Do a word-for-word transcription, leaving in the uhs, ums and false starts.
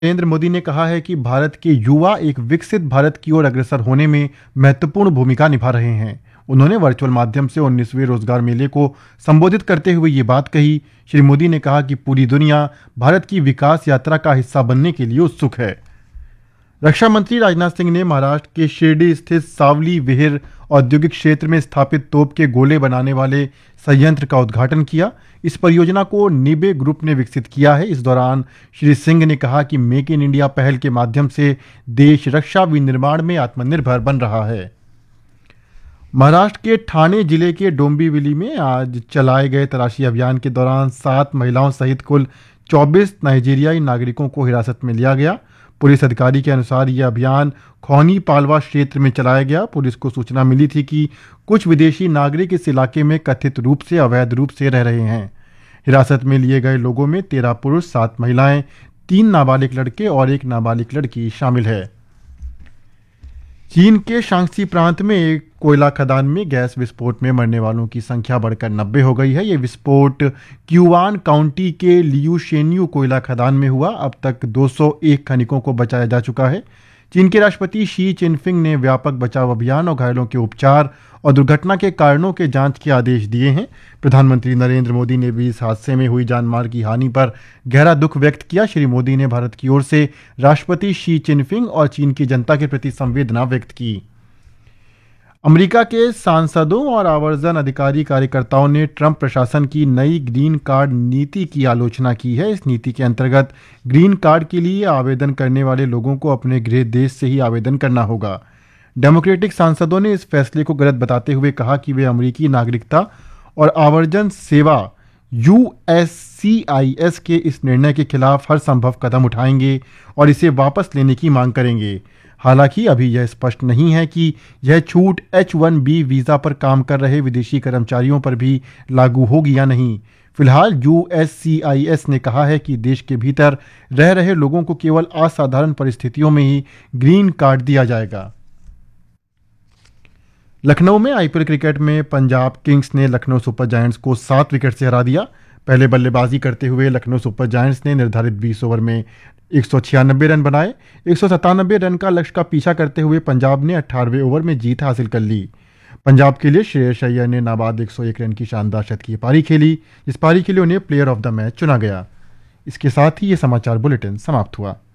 नरेंद्र मोदी ने कहा है कि भारत के युवा एक विकसित भारत की ओर अग्रसर होने में महत्वपूर्ण भूमिका निभा रहे हैं। उन्होंने वर्चुअल माध्यम से उन्नीसवें रोजगार मेले को संबोधित करते हुए ये बात कही। श्री मोदी ने कहा कि पूरी दुनिया भारत की विकास यात्रा का हिस्सा बनने के लिए उत्सुक है। रक्षा मंत्री राजनाथ सिंह ने महाराष्ट्र के शिरडी स्थित सावली विहिर औद्योगिक क्षेत्र में स्थापित तोप के गोले बनाने वाले संयंत्र का उद्घाटन किया। इस परियोजना को निबे ग्रुप ने विकसित किया है। इस दौरान श्री सिंह ने कहा कि मेक इन इंडिया पहल के माध्यम से देश रक्षा विनिर्माण में आत्मनिर्भर बन रहा है। महाराष्ट्र के ठाणे जिले के डोंबिवली में आज चलाए गए तलाशी अभियान के दौरान सात महिलाओं सहित कुल चौबीस नाइजीरियाई नागरिकों को हिरासत में लिया गया। पुलिस अधिकारी के अनुसार यह अभियान खौनी पालवा क्षेत्र में चलाया गया। पुलिस को सूचना मिली थी कि कुछ विदेशी नागरिक इस इलाके में कथित रूप से अवैध रूप से रह रहे हैं। हिरासत में लिए गए लोगों में तेरह पुरुष, सात महिलाएं, तीन नाबालिग लड़के और एक नाबालिग लड़की शामिल है। चीन के शांक्सी प्रांत में एक कोयला खदान में गैस विस्फोट में मरने वालों की संख्या बढ़कर नब्बे हो गई है। यह विस्फोट क्यूआन काउंटी के लियूशेन्यू कोयला खदान में हुआ। अब तक दो सौ एक खनिकों को बचाया जा चुका है। चीन के राष्ट्रपति शी चिनफिंग ने व्यापक बचाव अभियान और घायलों के उपचार और दुर्घटना के कारणों के जांच के आदेश दिए हैं। प्रधानमंत्री नरेंद्र मोदी ने भी इस हादसे में हुई जानमाल की हानि पर गहरा दुख व्यक्त किया। श्री मोदी ने भारत की ओर से राष्ट्रपति शी चिनफिंग और चीन की जनता के प्रति संवेदना व्यक्त की। अमेरिका के सांसदों और आवर्जन अधिकारी कार्यकर्ताओं ने ट्रंप प्रशासन की नई ग्रीन कार्ड नीति की आलोचना की है। इस नीति के अंतर्गत ग्रीन कार्ड के लिए आवेदन करने वाले लोगों को अपने गृह देश से ही आवेदन करना होगा। डेमोक्रेटिक सांसदों ने इस फैसले को गलत बताते हुए कहा कि वे अमेरिकी नागरिकता और आवर्जन सेवा U S C I S के इस निर्णय के खिलाफ हर संभव कदम उठाएंगे और इसे वापस लेने की मांग करेंगे। हालांकि अभी यह स्पष्ट नहीं है कि यह छूट एच वन बी वीज़ा पर काम कर रहे विदेशी कर्मचारियों पर भी लागू होगी या नहीं। फिलहाल U S C I S ने कहा है कि देश के भीतर रह रहे लोगों को केवल असाधारण परिस्थितियों में ही ग्रीन कार्ड दिया जाएगा। लखनऊ में आईपीएल क्रिकेट में पंजाब किंग्स ने लखनऊ सुपर जायंट्स को सात विकेट से हरा दिया। पहले बल्लेबाजी करते हुए लखनऊ सुपर जायंट्स ने निर्धारित बीस ओवर में एक सौ छियानबे रन बनाए। एक सौ सत्तानबे रन का लक्ष्य का पीछा करते हुए पंजाब ने अट्ठारहवें ओवर में जीत हासिल कर ली। पंजाब के लिए श्रेयस अय्यर ने नाबाद एक सौ एक रन की शानदार शतकीय पारी खेली, जिस पारी के लिए उन्हें प्लेयर ऑफ द मैच चुना गया। इसके साथ ही ये समाचार बुलेटिन समाप्त हुआ।